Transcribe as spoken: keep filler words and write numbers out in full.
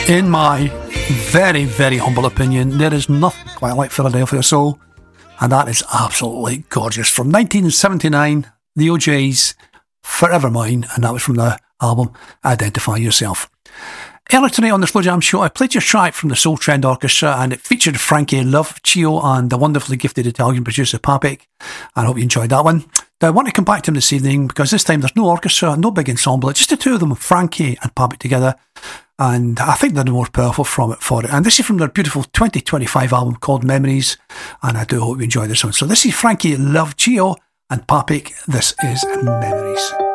In my very, very humble opinion, there is nothing quite like Philadelphia Soul, and that is absolutely gorgeous. From nineteen seventy-nine, the O J's, Forever Mine, and that was from the album Identify Yourself. Earlier tonight on the Slow Jam Show, I played your track from the Soul Trend Orchestra, and it featured Frankie Love, Chio, and the wonderfully gifted Italian producer Papik. I hope you enjoyed that one. Now, I want to come back to him this evening because this time there's no orchestra, no big ensemble, it's just the two of them, Frankie and Papik together. And I think they're the more powerful from it for it. And this is from their beautiful twenty twenty-five album called Memories. And I do hope you enjoy this one. So this is Frankie Love, Chio, and Papik. This is Memories.